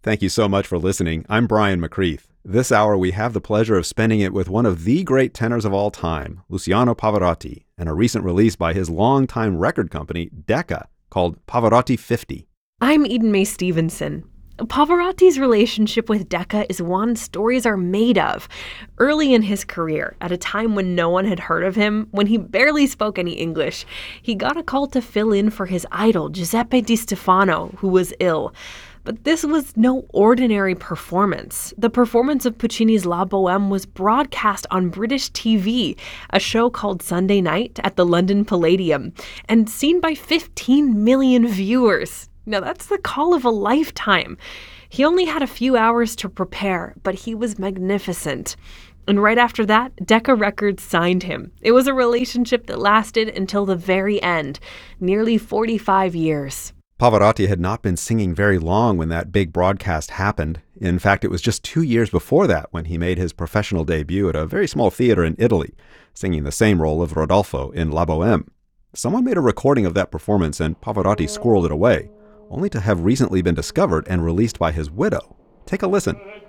Thank you so much for listening. I'm Brian McCreath. This hour, we have the pleasure of spending it with one of the great tenors of all time, Luciano Pavarotti, and a recent release by his longtime record company, Decca, called Pavarotti 50. I'm Eden Mae Stevenson. Pavarotti's relationship with Decca is one stories are made of. Early in his career, at a time when no one had heard of him, when he barely spoke any English, he got a call to fill in for his idol, Giuseppe Di Stefano, who was ill. But this was no ordinary performance. The performance of Puccini's La Bohème was broadcast on British TV, a show called Sunday Night at the London Palladium, and seen by 15 million viewers. Now that's the call of a lifetime. He only had a few hours to prepare, but he was magnificent. And right after that, Decca Records signed him. It was a relationship that lasted until the very end, nearly 45 years. Pavarotti had not been singing very long when that big broadcast happened. In fact, it was just 2 years before that when he made his professional debut at a very small theater in Italy, singing the same role of Rodolfo in La Bohème. Someone made a recording of that performance and Pavarotti squirreled it away, only to have recently been discovered and released by his widow. Take a listen.